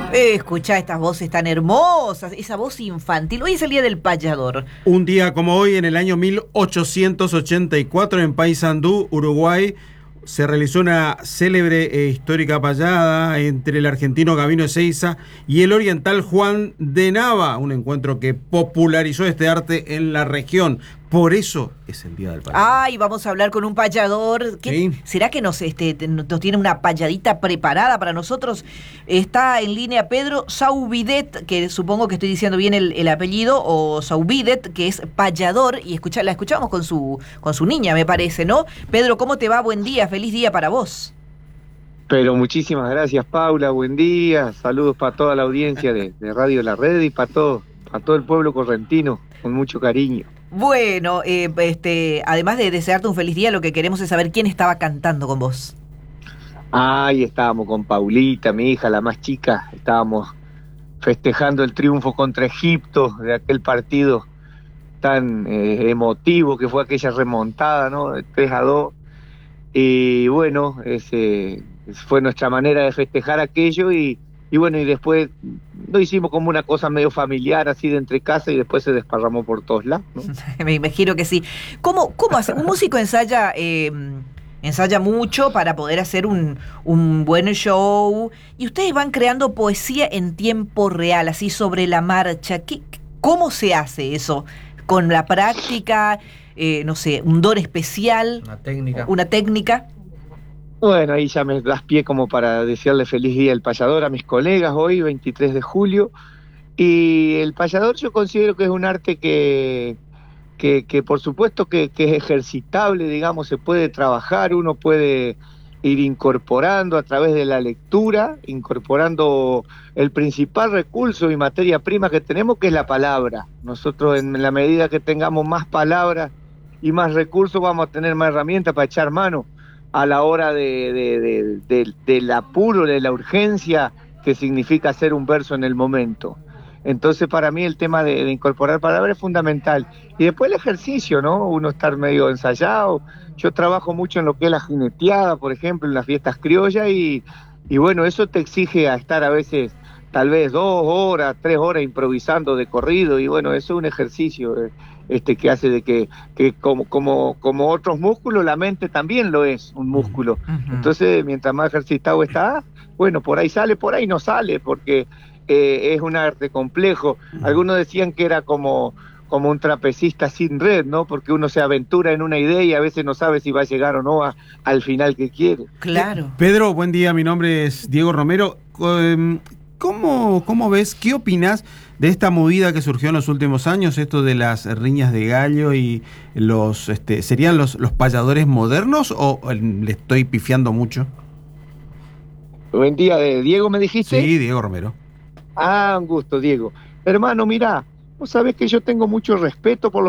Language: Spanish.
Escuchá estas voces tan hermosas, esa voz infantil. Hoy es el Día del Payador. Un día como hoy, en el año 1884, en Paysandú, Uruguay, se realizó una célebre e histórica payada entre el argentino Gabino Ezeiza y el oriental Juan de Nava, un encuentro que popularizó este arte en la región. Por eso es el Día del Payador. Ay, vamos a hablar con un payador. Sí. ¿Será que nos tiene una payadita preparada para nosotros? Está en línea Pedro Saubidet, que supongo que estoy diciendo bien el apellido, o Saubidet, que es payador, y la escuchamos con su niña, me parece, ¿no? Pedro, ¿cómo te va? Buen día, feliz día para vos. Pero muchísimas gracias, Paula, buen día, saludos para toda la audiencia de Radio La Red y para todo el pueblo correntino, con mucho cariño. Bueno, además de desearte un feliz día, lo que queremos es saber quién estaba cantando con vos. Ahí estábamos con Paulita, mi hija, la más chica, estábamos festejando el triunfo contra Egipto, de aquel partido tan emotivo que fue aquella remontada, ¿no? 3-2. Y bueno, fue nuestra manera de festejar aquello y bueno, y después lo hicimos como una cosa medio familiar, así de entre casa, y después se desparramó por todos lados, ¿no? Me imagino que sí. ¿Cómo hace? Un músico ensaya mucho para poder hacer un buen show, y ustedes van creando poesía en tiempo real, así sobre la marcha. ¿Cómo se hace eso? ¿Con la práctica? No sé, un don especial, una técnica. Bueno, ahí ya me das pie como para desearle feliz día del payador a mis colegas hoy, 23 de julio. Y el payador yo considero que es un arte que por supuesto que es ejercitable, digamos, se puede trabajar, uno puede ir incorporando a través de la lectura, incorporando el principal recurso y materia prima que tenemos, que es la palabra. Nosotros, en la medida que tengamos más palabras y más recursos, vamos a tener más herramientas para echar mano a la hora del apuro, de la urgencia que significa hacer un verso en el momento. Entonces, para mí el tema de incorporar palabras es fundamental. Y después el ejercicio, ¿no? Uno estar medio ensayado. Yo trabajo mucho en lo que es la jineteada, por ejemplo, en las fiestas criollas, y bueno, eso te exige a estar a veces tal vez 2 horas, 3 horas improvisando de corrido, y bueno, eso es un ejercicio que hace de que como otros músculos, la mente también lo es un músculo. Uh-huh. Entonces, mientras más ejercitado está, bueno, por ahí sale, por ahí no sale, porque es un arte complejo. Algunos decían que era como un trapecista sin red, ¿no? Porque uno se aventura en una idea y a veces no sabe si va a llegar o no al final que quiere. Claro. Pedro, buen día, mi nombre es Diego Romero. ¿Cómo ves, qué opinás de esta movida que surgió en los últimos años, esto de las riñas de gallo y serían los payadores modernos, o le estoy pifiando mucho? Buen día, Diego, ¿me dijiste? Sí, Diego Romero. Ah, un gusto, Diego. Hermano, mirá, vos sabés que yo tengo mucho respeto por los